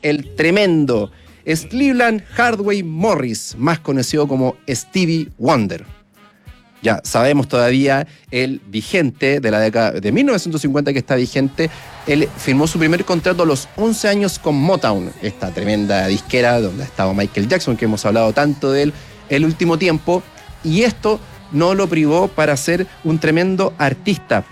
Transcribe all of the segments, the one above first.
el tremendo Cleveland Hardway Morris, más conocido como Stevie Wonder. Ya sabemos todavía el vigente de la década de 1950 que está vigente. Él firmó su primer contrato a los 11 años con Motown, esta tremenda disquera donde ha estado Michael Jackson, que hemos hablado tanto de él el último tiempo, y esto no lo privó para ser un tremendo artista.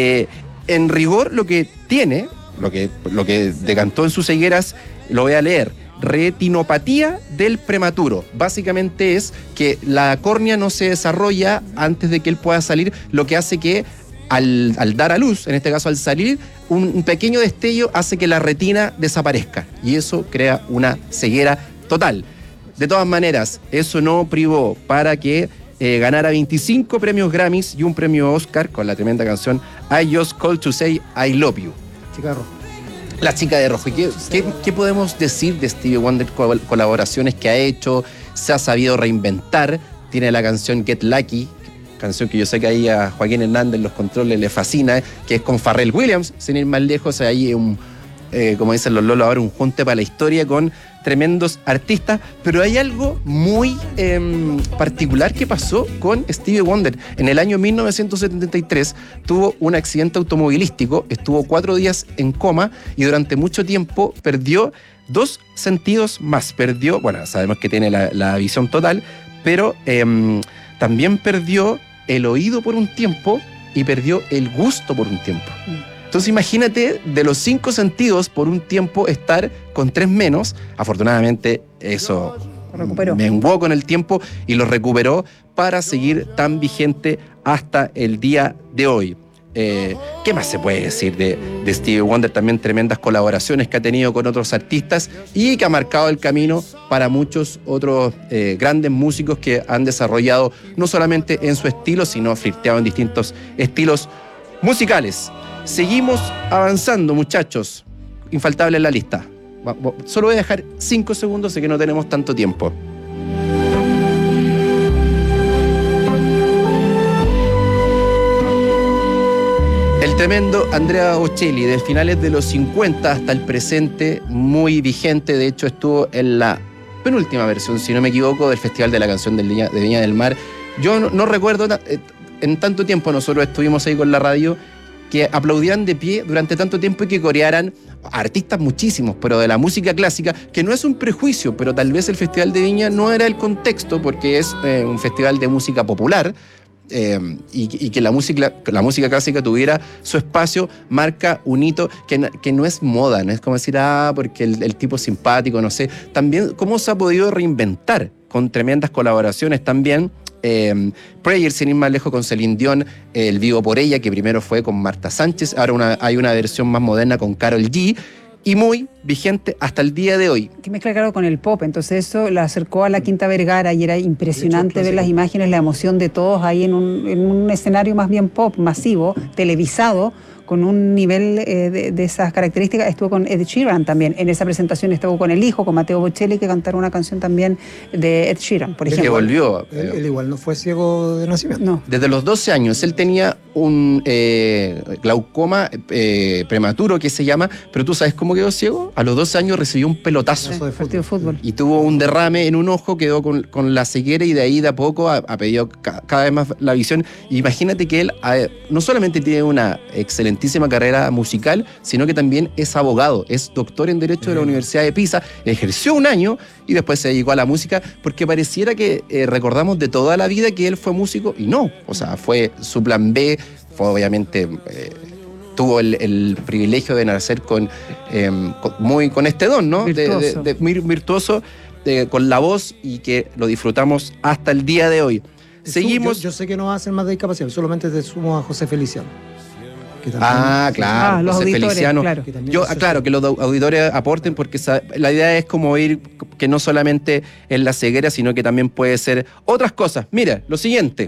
En rigor, lo que tiene, lo que decantó en sus cegueras, lo voy a leer: retinopatía del prematuro. Básicamente es que la córnea no se desarrolla antes de que él pueda salir, lo que hace que al dar a luz, en este caso al salir, un pequeño destello hace que la retina desaparezca y eso crea una ceguera total. De todas maneras, eso no privó para que ganara 25 premios Grammys y un premio Oscar con la tremenda canción I Just Called to Say I Love You. Chicarro. La chica de rojo. ¿Y qué podemos decir de Stevie Wonder? Colaboraciones que ha hecho, se ha sabido reinventar. Tiene la canción Get Lucky, canción que yo sé que ahí a Joaquín Hernández en los controles le fascina, que es con Pharrell Williams, sin ir más lejos. Ahí como dicen los lolos ahora, un junte para la historia con tremendos artistas. Pero hay algo muy particular que pasó con Stevie Wonder. En el año 1973 tuvo un accidente automovilístico, estuvo 4 días en coma y durante mucho tiempo perdió 2 sentidos más. Perdió, bueno, sabemos que tiene la visión total, pero también perdió el oído por un tiempo y perdió el gusto por un tiempo. Entonces imagínate, de los 5 sentidos por un tiempo estar con 3 menos. Afortunadamente eso menguó con el tiempo y lo recuperó para seguir tan vigente hasta el día de hoy. ¿Qué más se puede decir de Stevie Wonder? También tremendas colaboraciones que ha tenido con otros artistas y que ha marcado el camino para muchos otros grandes músicos que han desarrollado no solamente en su estilo, sino flirteado en distintos estilos musicales. Seguimos avanzando, muchachos. Infaltable en la lista. Solo voy a dejar 5 segundos, sé que no tenemos tanto tiempo. El tremendo Andrea Bocelli, de finales de los 50 hasta el presente, muy vigente. De hecho, estuvo en la penúltima versión, si no me equivoco, del Festival de la Canción de Viña del Mar. Yo no recuerdo, en tanto tiempo nosotros estuvimos ahí con la radio, que aplaudían de pie durante tanto tiempo y que corearan artistas muchísimos, pero de la música clásica, que no es un prejuicio, pero tal vez el Festival de Viña no era el contexto, porque es un festival de música popular, y que la música clásica tuviera su espacio, marca un hito que no es moda, no es como decir, porque el tipo es simpático, no sé. También cómo se ha podido reinventar con tremendas colaboraciones también. Prayer, sin ir más lejos, con Celine Dion, El Vivo por Ella, que primero fue con Marta Sánchez, ahora hay una versión más moderna con Karol G, y muy vigente hasta el día de hoy. Que mezcla claro con el pop, entonces eso la acercó a la Quinta Vergara y era impresionante ver las imágenes, la emoción de todos ahí en un escenario más bien pop, masivo, televisado, con un nivel de esas características. Estuvo con Ed Sheeran también. En esa presentación estuvo con el hijo, con Matteo Bocelli, que cantaron una canción también de Ed Sheeran, por ejemplo. Que volvió. Él igual no fue ciego de nacimiento. No. Desde los 12 años. Él tenía un glaucoma prematuro, que se llama, pero ¿tú sabes cómo quedó ciego? A los 12 años recibió un pelotazo. Partido de fútbol. Y tuvo un derrame en un ojo, quedó con la ceguera y de ahí de a poco ha perdido cada vez más la visión. Imagínate que él no solamente tiene una excelentísima carrera musical, sino que también es abogado, es doctor en Derecho de la Universidad de Pisa, ejerció un año y después se dedicó a la música, porque pareciera que recordamos de toda la vida que él fue músico, y no, o sea, fue su plan B, fue obviamente... tuvo el privilegio de nacer con este don, ¿no? Virtuoso. Muy virtuoso, con la voz, y que lo disfrutamos hasta el día de hoy. Seguimos. Yo sé que no hacen más de discapacidad, solamente te sumo a José Feliciano. Claro, los José auditores, Feliciano. claro. Claro, que los auditores aporten, porque la idea es como ir, que no solamente es la ceguera, sino que también puede ser otras cosas. Mira, lo siguiente.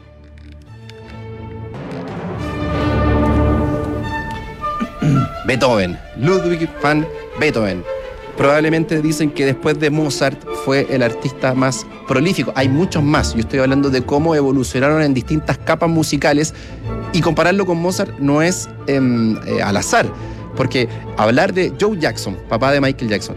Beethoven, Ludwig van Beethoven. Probablemente dicen que después de Mozart fue el artista más prolífico. Hay muchos más. Yo estoy hablando de cómo evolucionaron en distintas capas musicales, y compararlo con Mozart no es al azar, porque hablar de Joe Jackson, papá de Michael Jackson,